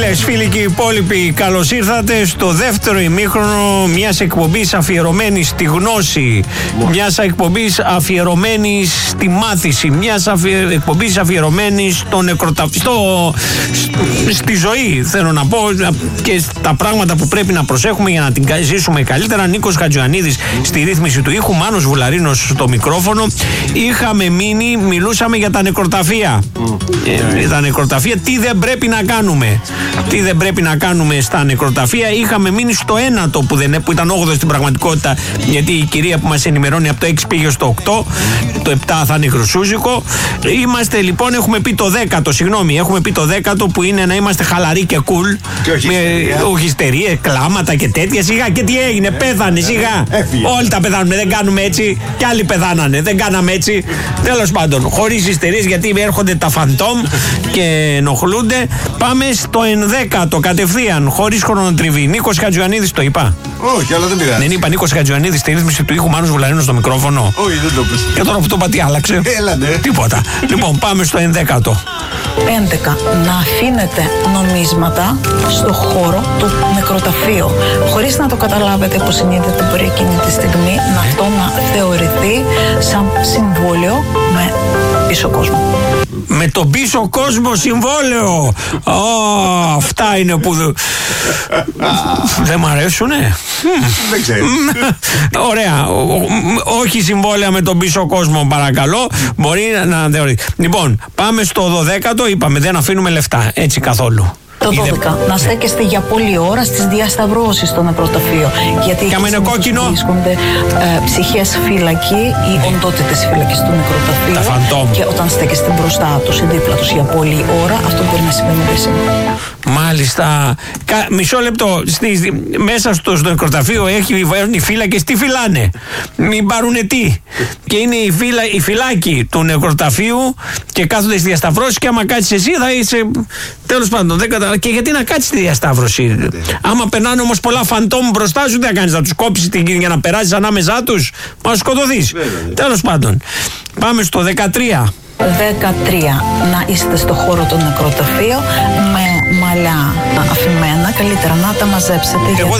Φίλες, φίλοι και οι υπόλοιποι, καλώς ήρθατε στο δεύτερο ημίχρονο μιας εκπομπής αφιερωμένης στη γνώση, μιας εκπομπής αφιερωμένης στη μάθηση, μιας εκπομπής αφιερωμένης στη ζωή, θέλω να πω, και στα πράγματα που πρέπει να προσέχουμε για να την ζήσουμε καλύτερα. Νίκος Χατζιωαννίδης στη ρύθμιση του ήχου, Μάνος Βουλαρίνος στο μικρόφωνο. Είχαμε μείνει, μιλούσαμε για τα νεκροταφεία. Τα νεκροταφεία, τι δεν πρέπει να κάνουμε. Τι δεν πρέπει να κάνουμε στα νεκροταφεία. Είχαμε μείνει στο 1ο που ήταν 8ο στην πραγματικότητα, γιατί η κυρία που μας ενημερώνει από το 6 πήγε στο 8. Το 7 θα είναι χρυσούζικο. Είμαστε λοιπόν, έχουμε πει το 10ο, συγγνώμη, έχουμε πει το 10ο που είναι να είμαστε χαλαροί και cool. Όχι ιστερίες, κλάματα και τέτοια. Σιγά, και τι έγινε, πέθανε, σιγά. Όλοι τα πεθάνουμε, δεν κάνουμε έτσι. Κι άλλοι πεθάνανε, δεν κάναμε έτσι. Τέλος πάντων, χωρίς ιστερίες, γιατί έρχονται τα φαντόμ και ενοχλούνται. Πάμε στο 11ο κατευθείαν, χωρίς χρονοτριβή. Νίκος Χατζιωαννίδης, το είπα? Όχι, αλλά δεν πειράζει. Δεν είπα Νίκος Χατζιωαννίδης στη ρύθμιση του ήχου, Μάνος Βουλαρίνος στο μικρόφωνο? Όχι, δεν το πες. Και τώρα που το είπα, τι άλλαξε? Έλα, ναι. Τίποτα. Λοιπόν, πάμε στο 11ο. 11. Να αφήνετε νομίσματα στο χώρο του νεκροταφείου. Χωρίς να το καταλάβετε πως συνείδητε μπορεί εκείνη τη στιγμή αυτό να θεωρηθεί σαν συμβόλαιο με πίσω κόσμο. Με τον πίσω κόσμο συμβόλαιο. Αυτά είναι που δεν μ' αρέσουνε. Δεν ξέρω. Ωραία. Όχι συμβόλαια με τον πίσω κόσμο, παρακαλώ. Μπορεί να θεωρεί. Λοιπόν, πάμε στο 12ο. Είπαμε, δεν αφήνουμε λεφτά. Έτσι καθόλου. Το 12. Να στέκεστε για πολλή ώρα στις διασταυρώσεις στο νεκροταφείο. Γιατί και άμα είναι κόκκινο, βρίσκονται ψυχές φυλακή ή οντότητες φυλακής του νεκροταφείου. Τα φαντόμ. Και όταν στέκεστε μπροστά τους ή δίπλα τους για πολλή ώρα, αυτό μπορεί να σημαίνει δέσιμο. Μάλιστα. Μισό λεπτό. Μέσα στο νεκροταφείο έχουν οι φύλακες. Τι φυλάνε? Μην πάρουνε τι. Και είναι η φυλάκη του νεκροταφείου και κάθονται στη διασταυρώση. Και άμα κάτσεις εσύ θα είσαι. Τέλος πάντων, δεν καταλαβαίνω. Και γιατί να κάτσεις στη διασταύρωση? Άμα περνάνε όμως πολλά φαντόμ μπροστά σου, τι θα κάνεις? Θα τους κόψεις για να περάσεις ανάμεσά τους? Μα σκοτωθείς. Τέλος πάντων. Πάμε στο 13. 13. Να είστε στο χώρο του νεκροταφείου με μαλλιά αφημένα. Καλύτερα να τα μαζέψετε.